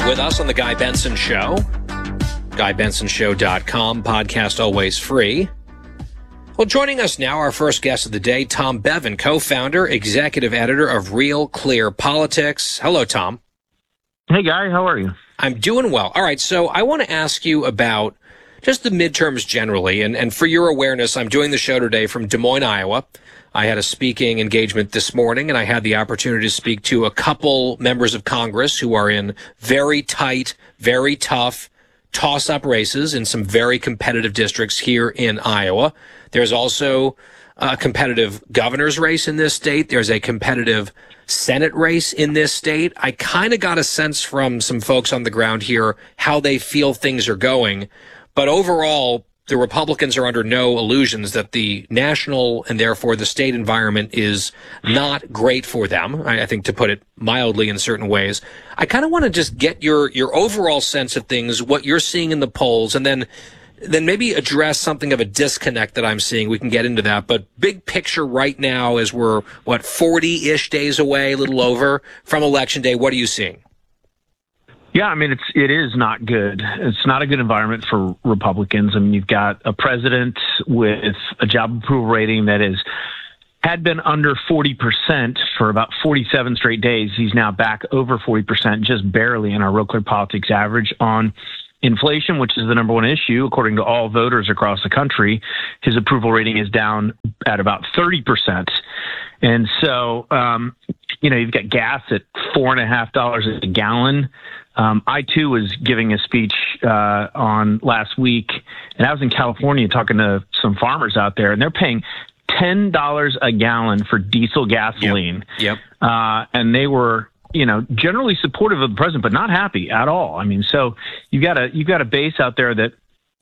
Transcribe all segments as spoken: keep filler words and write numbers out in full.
with us on The Guy Benson Show. guy benson show dot com, podcast always free. Well, joining us now, our first guest of the day, Tom Bevan, co-founder, executive editor of Real Clear Politics. Hello, Tom. Hey, Guy. How are you? I'm doing well. All right, so I want to ask you about just the midterms generally. And, and for your awareness, I'm doing the show today from Des Moines, Iowa. I had a speaking engagement this morning, and I had the opportunity to speak to a couple members of Congress who are in very tight, very tough toss-up races in some very competitive districts here in Iowa. There's also a competitive governor's race in this state. There's a competitive Senate race in this state. I kind of got a sense from some folks on the ground here how they feel things are going. But overall, the Republicans are under no illusions that the national and therefore the state environment is not great for them, I, I think, to put it mildly in certain ways. I kind of want to just get your, your overall sense of things, what you're seeing in the polls, and then then maybe address something of a disconnect that I'm seeing. We can get into that. But big picture right now, as we're, what, forty-ish days away, a little over, from Election Day, what are you seeing? Yeah, I mean, it's it is not good. It's not a good environment for Republicans. I mean, you've got a president with a job approval rating that is had been under forty percent for about forty-seven straight days. He's now back over forty percent, just barely in our Real Clear Politics average on inflation, which is the number one issue, according to all voters across the country. His approval rating is down at about thirty percent. And so, um, you know, you've got gas at four and a half dollars a gallon. Um, I, too, was giving a speech uh, on last week, and I was in California talking to some farmers out there, and they're paying ten dollars a gallon for diesel gasoline. Yep. yep. Uh, and they were, you know, generally supportive of the president, but not happy at all. I mean, so you've got a you've got a base out there that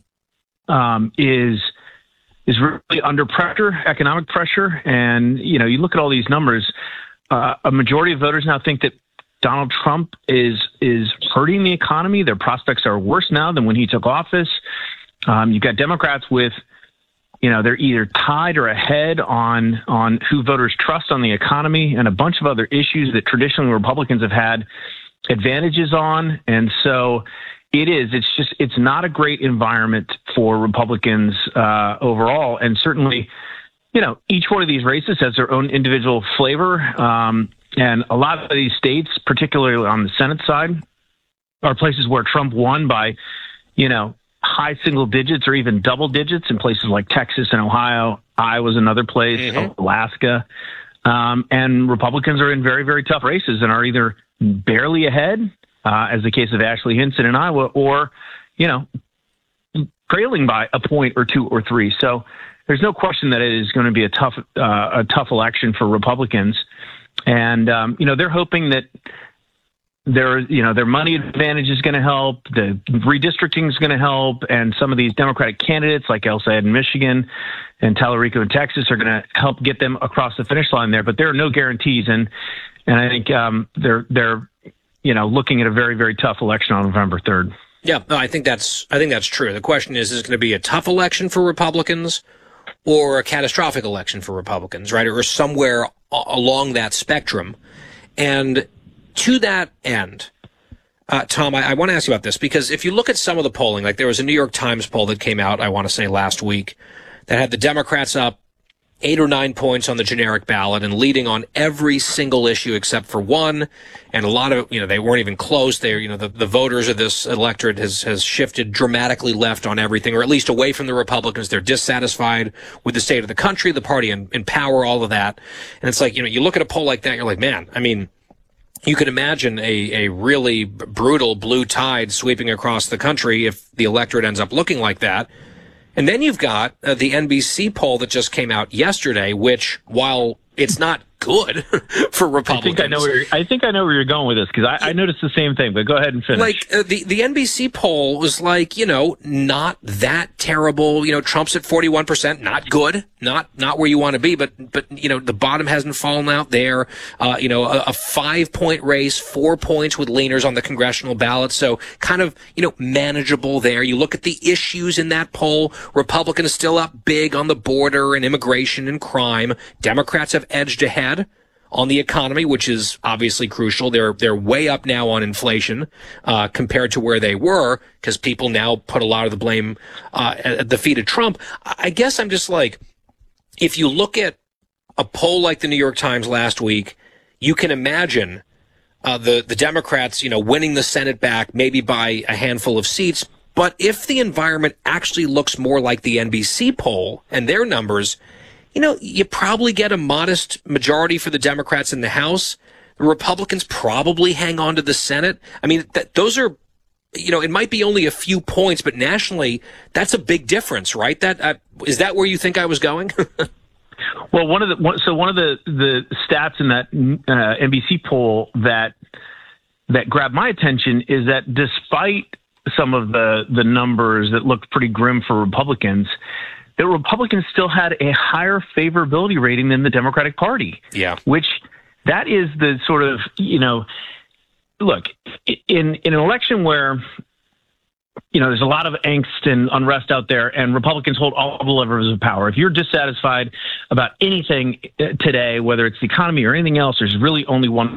um, is is really under pressure, economic pressure, and you know, you look at all these numbers. Uh, a majority of voters now think that Donald Trump is is hurting the economy. Their prospects are worse now than when he took office. Um, you've got Democrats with, you know, they're either tied or ahead on on who voters trust on the economy and a bunch of other issues that traditionally Republicans have had advantages on. And so it is. It's just it's not a great environment for Republicans uh, overall. And certainly, you know, each one of these races has their own individual flavor. Um, and a lot of these states, particularly on the Senate side, are places where Trump won by, you know, high single digits or even double digits in places like Texas and Ohio. Iowa's another place, mm-hmm. Alaska. Um, and Republicans are in very, very tough races and are either barely ahead, uh, as the case of Ashley Hinson in Iowa, or, you know, trailing by a point or two or three. So there's no question that it is going to be a tough, uh, a tough election for Republicans. And, um, you know, they're hoping that their, you know, their money advantage is going to help, the redistricting is going to help, and some of these Democratic candidates like El Sayed in Michigan and Tallarico in Texas are going to help get them across the finish line there. But there are no guarantees, and and I think um, they're they're you know looking at a very very tough election on November third. Yeah, no, I think that's I think that's true. The question is: is it going to be a tough election for Republicans, or a catastrophic election for Republicans, right, or somewhere along that spectrum? And to that end, uh, Tom, I, I want to ask you about this, because if you look at some of the polling, like there was a New York Times poll that came out, I want to say last week, that had the Democrats up eight or nine points on the generic ballot and leading on every single issue except for one. And a lot of, you know, they weren't even close. They, you know, the, the voters of this electorate has, has shifted dramatically left on everything, or at least away from the Republicans. They're dissatisfied with the state of the country, the party in, in power, all of that. And it's like, you know, you look at a poll like that, you're like, man, I mean, you could imagine a, a really brutal blue tide sweeping across the country if the electorate ends up looking like that. And then you've got uh, the N B C poll that just came out yesterday, which, while it's not good for Republicans. I think I know where you're, I think I know where you're going with this, because I, I noticed the same thing. But go ahead and finish. Like uh, the the N B C poll was like, you know, not that terrible. You know, Trump's at forty-one percent, not good, not not where you want to be. But but you know, the bottom hasn't fallen out there. Uh, you know, a, a five point race, four points with leaners on the congressional ballot, so kind of you know manageable there. You look at the issues in that poll. Republicans still up big on the border and immigration and crime. Democrats have edged ahead on the economy, which is obviously crucial. They're they're way up now on inflation uh, compared to where they were, because people now put a lot of the blame uh, at the feet of Trump. I guess I'm just like, if you look at a poll like the New York Times last week, you can imagine uh, the the Democrats, you know, winning the Senate back, maybe by a handful of seats. But if the environment actually looks more like the N B C poll and their numbers, you know, you probably get a modest majority for the Democrats in the House. The Republicans probably hang on to the Senate. I mean, th- those are, you know, it might be only a few points, but nationally, that's a big difference, right? That uh, is that where you think I was going? Well, one of the one, so one of the, the stats in that uh, N B C poll that that grabbed my attention is that despite some of the, the numbers that looked pretty grim for Republicans, the Republicans still had a higher favorability rating than the Democratic Party. Yeah. Which that is the sort of, you know, look, in, in an election where, you know, there's a lot of angst and unrest out there, and Republicans hold all the levers of power. If you're dissatisfied about anything today, whether it's the economy or anything else, there's really only one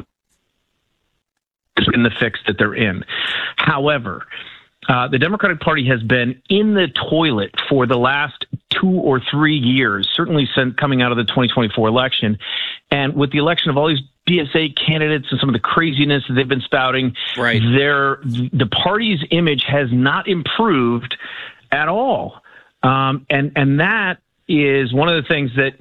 in the fix that they're in. However, Uh, the Democratic Party has been in the toilet for the last two or three years, certainly since coming out of the twenty twenty-four election. And with the election of all these B S A candidates and some of the craziness that they've been spouting, right, their, the party's image has not improved at all. Um, and, and that is one of the things that